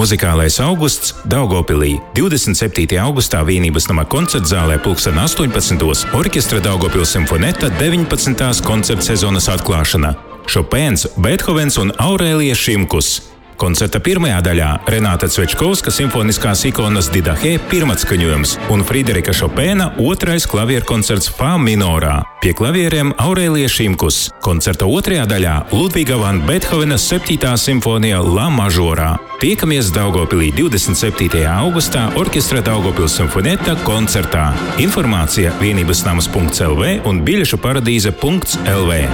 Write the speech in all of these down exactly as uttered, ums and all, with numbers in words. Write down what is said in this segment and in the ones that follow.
Muzikālais augusts Daugavpilī. divdesmit septītajā augustā Vienības nama koncertzālē pulksten astoņpadsmitos orķestra Daugavpils simfoneta deviņpadsmitās koncerta sezonas atklāšana. Šopēns, Beethovens un Aurēlija Šimkus. Koncerta pirmajā daļā Renāta Cvečkovska simfoniskās ikonas Didahē pirmatskaņojums un Friderika Šopēna otrais klavieru koncerts Fā minorā. Pie klavieriem Aurēlija Šimkus. Koncerta otrajā daļā Ludviga van Beethovena septītā simfonija La mažorā. Tiekamies Daugavpilī divdesmit septītajā augustā orķestra Daugavpils simfoneta koncertā. Informācija vienībasnamas punkts el vē un biļešu paradīze punkts el vē.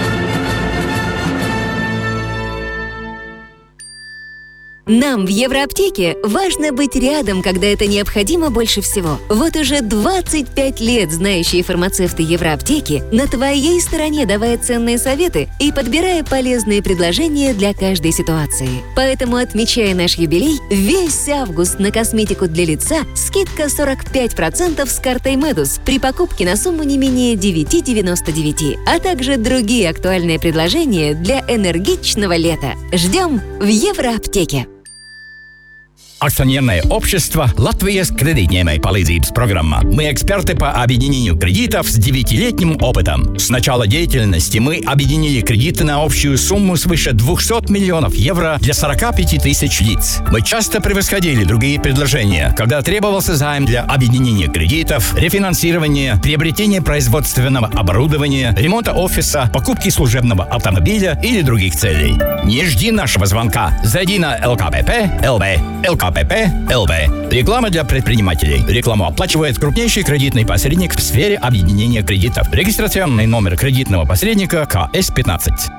Нам в Евроаптеке важно быть рядом, когда это необходимо больше всего. Вот уже двадцать пять лет знающие фармацевты Евроаптеки на твоей стороне, давая ценные советы и подбирая полезные предложения для каждой ситуации. Поэтому, отмечая наш юбилей, весь август на косметику для лица скидка сорок пять процентов с картой Медус при покупке на сумму не менее девять девяносто девять, а также другие актуальные предложения для энергичного лета. Ждем в Евроаптеке. Акционерное общество «Латвияс кредитņēmēju palīdzības программа». Мы эксперты по объединению кредитов с девятилетним опытом. С начала деятельности мы объединили кредиты на общую сумму свыше двухсот миллионов евро для сорока пяти тысяч лиц. Мы часто превосходили другие предложения, когда требовался займ для объединения кредитов, рефинансирования, приобретения производственного оборудования, ремонта офиса, покупки служебного автомобиля или других целей. Не жди нашего звонка. Зайди на эл ка пэ пэ точка эл ви. эл ка пэ пэ точка эл ви. Реклама для предпринимателей. Рекламу оплачивает крупнейший кредитный посредник в сфере объединения кредитов. Регистрационный номер кредитного посредника ка эс пятнадцать.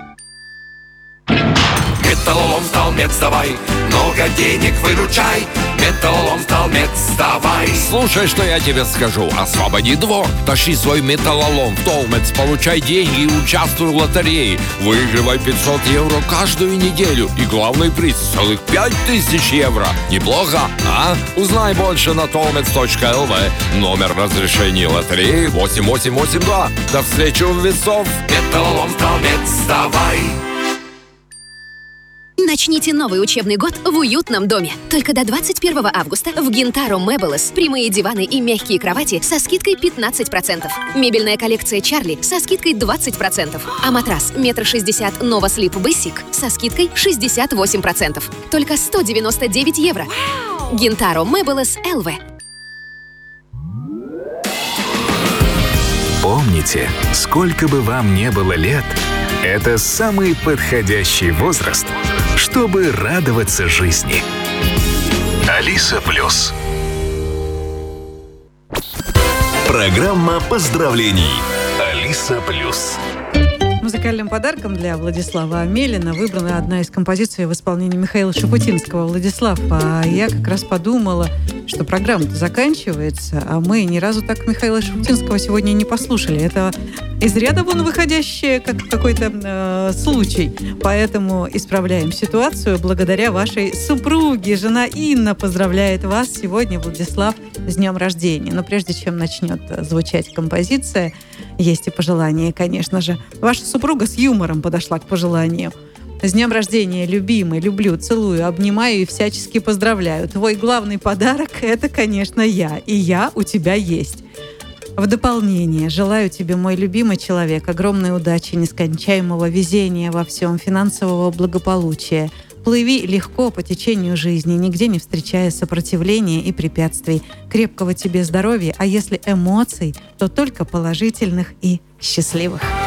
Металлолом стал мец, давай, много денег выручай. Металлолом стал мец, давай. Слушай, что я тебе скажу. Освободи двор, тащи свой металлолом в Толмец, получай деньги и участвуй в лотерее. Выигрывай пятьсот евро каждую неделю. И главный приз целых пять тысяч евро. Неплохо, а? Узнай больше на толмец точка эл ви. Номер разрешения лотереи восемь восемь восемь два. До встречи у весов. Металлолом стал мец, давай. Начните новый учебный год в уютном доме. Только до двадцать первого августа в Гинтаро Мебелес прямые диваны и мягкие кровати со скидкой пятнадцать процентов. Мебельная коллекция Чарли со скидкой двадцать процентов. А матрас метр шестьдесят Nova Sleep Basic со скидкой шестьдесят восемь процентов. Только сто девяносто девять евро. Гинтаро Мебелес эл ви. Помните, сколько бы вам не было лет, это самый подходящий возраст, чтобы радоваться жизни. Алиса Плюс. Программа поздравлений. Алиса Плюс. Музыкальным подарком для Владислава Амелина выбрана одна из композиций в исполнении Михаила Шуфутинского. Владислав, а я как раз подумала, что программа-то заканчивается, а мы ни разу так Михаила Шуфутинского сегодня не послушали. Это из ряда вон выходящее, как какой-то э, случай. Поэтому исправляем ситуацию благодаря вашей супруге. Жена Инна поздравляет вас сегодня, Владислав, с днем рождения. Но прежде чем начнет звучать композиция, есть и пожелания, конечно же. Ваша супруга с юмором подошла к пожеланию. С днем рождения, любимый, люблю, целую, обнимаю и всячески поздравляю. Твой главный подарок – это, конечно, я. И я у тебя есть. В дополнение желаю тебе, мой любимый человек, огромной удачи, нескончаемого везения во всем, финансового благополучия. Плыви легко по течению жизни, нигде не встречая сопротивления и препятствий. Крепкого тебе здоровья, а если эмоций, то только положительных и счастливых.